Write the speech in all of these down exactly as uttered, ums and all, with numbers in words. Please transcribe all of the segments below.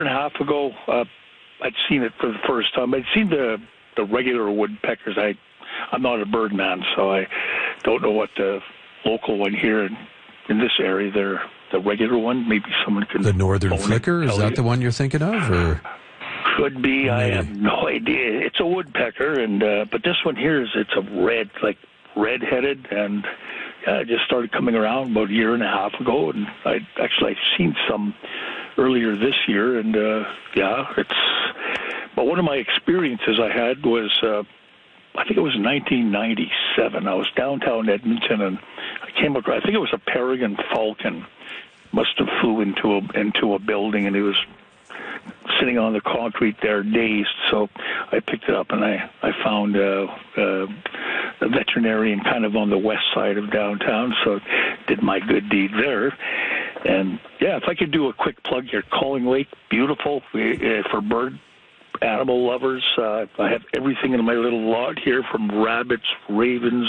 and a half ago, uh, I'd seen it for the first time. I'd seen the the regular woodpeckers. I, I'm not a bird man, so I don't know what the local one here in, in this area, they're the regular one. Maybe someone can. The northern flicker, is that the one you're thinking of, or? Could be. I Maybe. have no idea. It's a woodpecker, and uh, but this one here is it's a red, like red-headed, and yeah, it just started coming around about a year and a half ago, and I actually I've seen some earlier this year, and uh, yeah, it's. But one of my experiences I had was, uh, I think it was nineteen ninety-seven. I was downtown Edmonton, and I came across. I think it was a peregrine falcon. Must have flew into a into a building, and it was sitting on the concrete there, dazed. So I picked it up, and I I found uh, uh, a veterinarian kind of on the west side of downtown. So did my good deed there. And yeah, if I could do a quick plug here, Calling Lake, beautiful uh, for bird animal lovers. Uh, I have everything in my little lot here, from rabbits, ravens,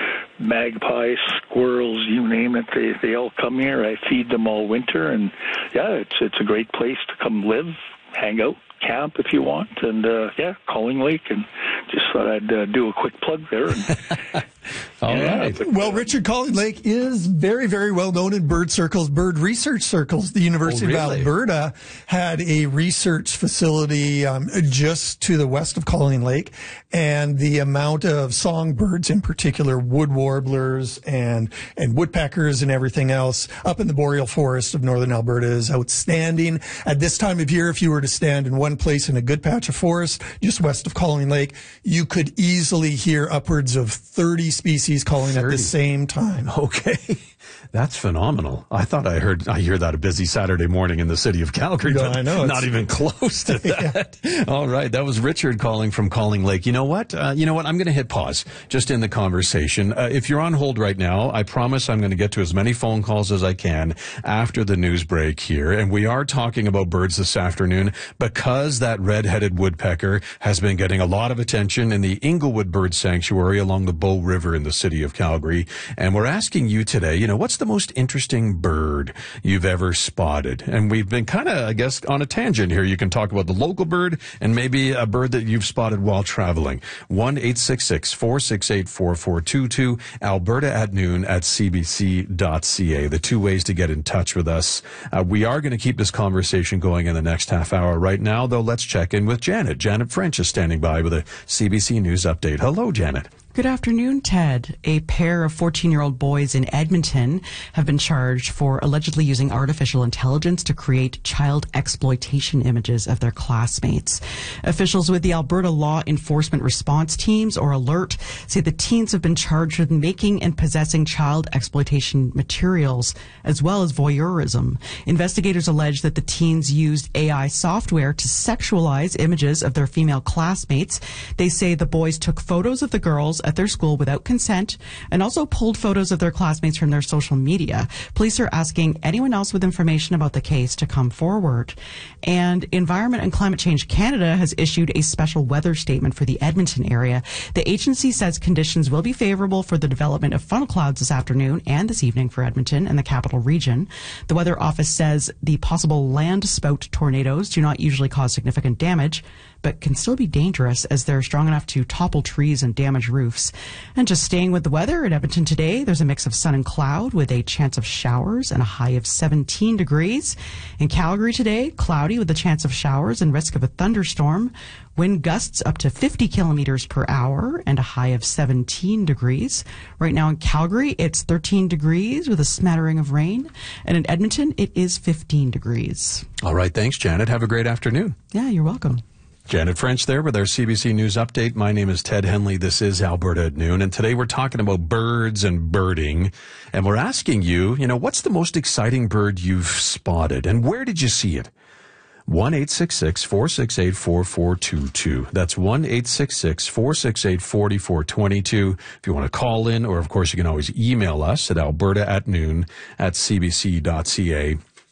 magpies, squirrels, you name it. They they all come here. I feed them all winter, and yeah, it's it's a great place to come live, hang out, camp if you want, and uh, yeah, Calling Lake, and just thought I'd uh, do a quick plug there. And, All yeah, right. but, Well, Richard, Calling Lake is very, very well known in bird circles, bird research circles. The University Oh, of really? Alberta had a research facility um, just to the west of Calling Lake, and the amount of songbirds, in particular wood warblers and and woodpeckers and everything else, up in the boreal forest of northern Alberta is outstanding. At this time of year, if you were to stand in one place in a good patch of forest just west of Calling Lake, you could easily hear upwards of thirty species calling at thirty. the same time. Okay. That's phenomenal. I thought I heard, I hear that a busy Saturday morning in the city of Calgary, No, but I know, not it's- even close to that. All right. That was Richard calling from Calling Lake. You know what? Uh, you know what? I'm going to hit pause just in the conversation. Uh, if you're on hold right now, I promise I'm going to get to as many phone calls as I can after the news break here. And we are talking about birds this afternoon because that red-headed woodpecker has been getting a lot of attention in the Inglewood Bird Sanctuary along the Bow River in the city of Calgary. And we're asking you today, you know, what's the most interesting bird you've ever spotted? And we've been kind of, I guess, on a tangent here. You can talk about the local bird and maybe a bird that you've spotted while traveling. one eight six six, four six eight, four four two two, Alberta at noon at c b c dot c a. The two ways to get in touch with us. Uh, we are going to keep this conversation going in the next half hour. Right now, though, let's check in with Janet. Janet French is standing by with a C B C News update. Hello, Janet. Good afternoon, Ted. A pair of fourteen-year-old boys in Edmonton have been charged for allegedly using artificial intelligence to create child exploitation images of their classmates. Officials with the Alberta Law Enforcement Response Teams, or ALERT, say the teens have been charged with making and possessing child exploitation materials, as well as voyeurism. Investigators allege that the teens used A I software to sexualize images of their female classmates. They say the boys took photos of the girls at their school without consent and also pulled photos of their classmates from their social media. Police are asking anyone else with information about the case to come forward. And Environment and Climate Change Canada has issued a special weather statement for the Edmonton area. The agency says conditions will be favorable for the development of funnel clouds this afternoon and this evening for Edmonton and the capital region. The Weather Office says the possible land spout tornadoes do not usually cause significant damage, but can still be dangerous as they're strong enough to topple trees and damage roofs. And just staying with the weather, in Edmonton today, there's a mix of sun and cloud with a chance of showers and a high of seventeen degrees. In Calgary today, cloudy with a chance of showers and risk of a thunderstorm. Wind gusts up to fifty kilometers per hour and a high of seventeen degrees. Right now in Calgary, it's thirteen degrees with a smattering of rain. And in Edmonton, it is fifteen degrees. All right. Thanks, Janet. Have a great afternoon. Yeah, you're welcome. Janet French there with our C B C News Update. My name is Ted Henley. This is Alberta at Noon. And today we're talking about birds and birding. And we're asking you, you know, what's the most exciting bird you've spotted? And where did you see it? one eight six six, four six eight, four four two two. That's one eight six six, four six eight, four four two two. If you want to call in, or of course you can always email us at alberta at noon at c b c dot c a.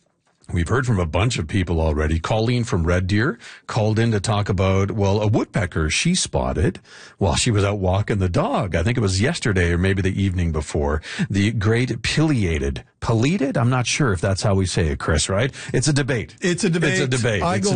We've heard from a bunch of people already. Colleen from Red Deer called in to talk about, well, a woodpecker she spotted while she was out walking the dog. I think it was yesterday or maybe the evening before. The great pileated. Pileated? I'm not sure if that's how we say it, Chris, right? It's a debate. It's a debate. It's a debate. I it's go